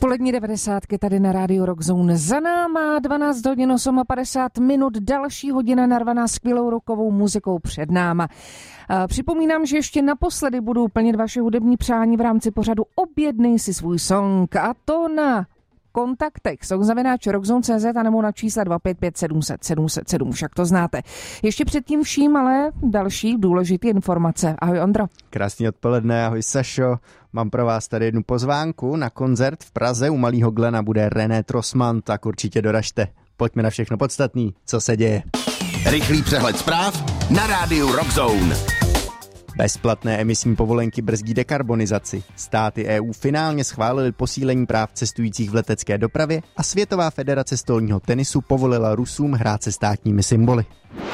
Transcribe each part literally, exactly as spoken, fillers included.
Polední devadesátky tady na rádiu Rockzone. Za náma dvanáct hodin padesát osm minut, další hodina narvaná skvělou rockovou muzikou před náma. Připomínám, že ještě naposledy budu plnit vaše hudební přání v rámci pořadu Objednej si svůj song, a to na kontaktech songzavináč rockzone tečka cé zet a nebo na čísla dva pět pět sedm set sedm set sedm, však to znáte. Ještě předtím vším ale další důležité informace. Ahoj Ondro. Krásný odpoledne, ahoj Sašo. Mám pro vás tady jednu pozvánku na koncert v Praze. U Malýho Glena bude René Trossmann, tak určitě doražte. Pojďme na všechno podstatný, co se děje. Rychlý přehled zpráv na rádiu Rockzone. Bezplatné emisní povolenky brzdí dekarbonizaci. Státy E U finálně schválily posílení práv cestujících v letecké dopravě a Světová federace stolního tenisu povolila Rusům hrát se státními symboly.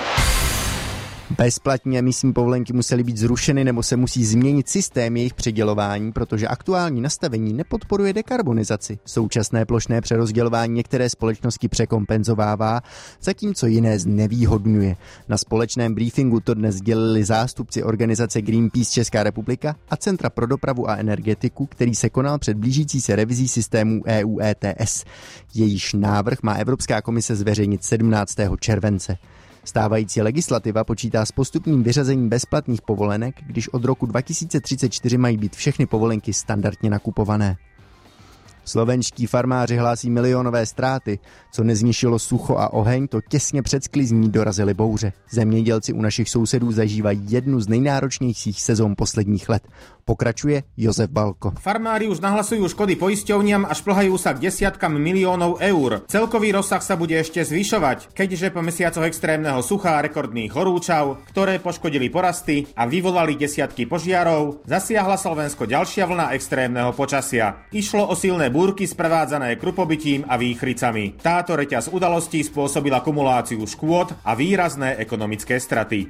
Bezplatní emisní povolenky musely být zrušeny nebo se musí změnit systém jejich přidělování, protože aktuální nastavení nepodporuje dekarbonizaci. Současné plošné přerozdělování některé společnosti překompenzovává, zatímco jiné znevýhodňuje. Na společném briefingu to dnes sdělili zástupci organizace Greenpeace Česká republika a Centra pro dopravu a energetiku, který se konal před blížící se revizí systémů E U E T S. Jejíž návrh má Evropská komise zveřejnit sedmnáctého července. Stávající legislativa počítá s postupným vyřazením bezplatných povolenek, když od roku dva tisíce třicet čtyři mají být všechny povolenky standardně nakupované. Slovenští farmáři hlásí milionové ztráty. Co nezničilo sucho a oheň, to těsně před sklizní dorazily bouře. Zemědělci u našich sousedů zažívají jednu z nejnáročnějších sezón posledních let. Pokračuje Jozef Balko. Farmári už nahlasujú škody poisťovniam a šplhajú sa k desiatkam miliónov eur. Celkový rozsah sa bude ešte zvyšovať, keďže po mesiacoch extrémneho sucha a rekordných horúčav, ktoré poškodili porasty a vyvolali desiatky požiarov, zasiahla Slovensko ďalšia vlna extrémneho počasia. Išlo o silné búrky sprevádzané krupobytím a výchricami. Táto reťaz udalostí spôsobila kumuláciu škôd a výrazné ekonomické straty.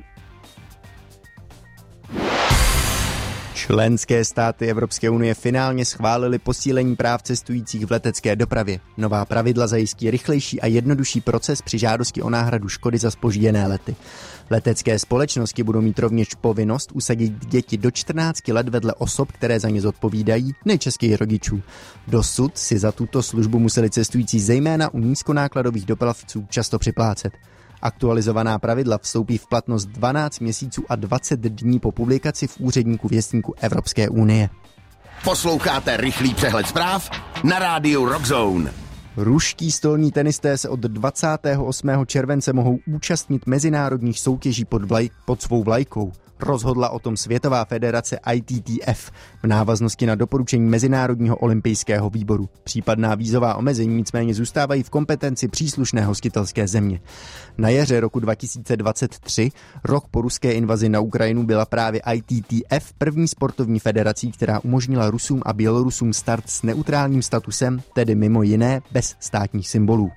Členské státy Evropské unie finálně schválily posílení práv cestujících v letecké dopravě. Nová pravidla zajistí rychlejší a jednodušší proces při žádosti o náhradu škody za zpožděné lety. Letecké společnosti budou mít rovněž povinnost usadit děti do čtrnácti let vedle osob, které za ně zodpovídají, nejčastěji rodičů. Dosud si za tuto službu museli cestující zejména u nízkonákladových dopravců často připlácet. Aktualizovaná pravidla vstoupí v platnost dvanáct měsíců a dvacet dní po publikaci v úředníku věstníku Evropské unie. Posloucháte rychlý přehled zpráv na rádiu Rockzone. Ruští stolní tenisté se od dvacátého osmého července mohou účastnit mezinárodních soutěží pod, vlaj, pod svou vlajkou. Rozhodla o tom Světová federace I T T F v návaznosti na doporučení Mezinárodního olympijského výboru. Případná vízová omezení nicméně zůstávají v kompetenci příslušné hostitelské země. Na jaře roku dva tisíce dvacet tři, rok po ruské invazi na Ukrajinu, byla právě I T T F první sportovní federací, která umožnila Rusům a Bělorusům start s neutrálním statusem, tedy mimo jiné bez státních symbolů.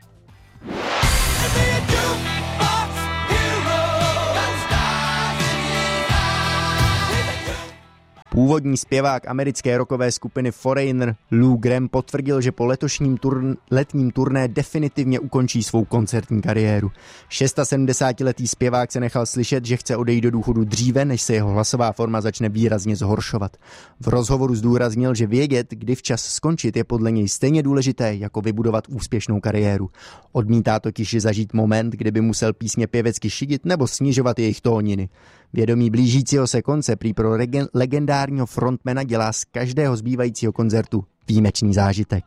Původní zpěvák americké rockové skupiny Foreigner Lou Gramm potvrdil, že po letošním turn- letním turné definitivně ukončí svou koncertní kariéru. sedmdesátišestiletý zpěvák se nechal slyšet, že chce odejít do důchodu dříve, než se jeho hlasová forma začne výrazně zhoršovat. V rozhovoru zdůraznil, že vědět, kdy včas skončit, je podle něj stejně důležité, jako vybudovat úspěšnou kariéru. Odmítá totiž zažít moment, kdy by musel písně pěvecky šidit nebo snižovat jejich tóniny. Vědomí blížícího se konce prý pro regen- legendárního frontmana dělá z každého zbývajícího koncertu výjimečný zážitek.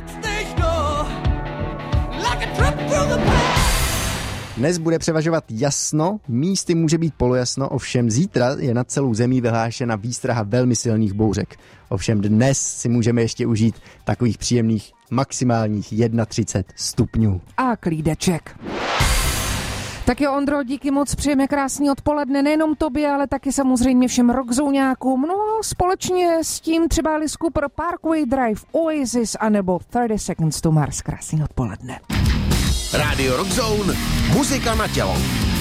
Dnes bude převažovat jasno, místy může být polojasno, ovšem zítra je nad celou zemí vyhlášena výstraha velmi silných bouřek. Ovšem dnes si můžeme ještě užít takových příjemných maximálních třicet jedna stupňů. A klídeček. Tak jo, Ondro, díky moc, přejeme krásný odpoledne nejenom tobě, ale taky samozřejmě všem rockzóňákům. No společně s tím třeba Alice Cooper, Parkway Drive, Oasis anebo thirty seconds to Mars. Krásný odpoledne. Rádio Rockzone, muzika na tělo.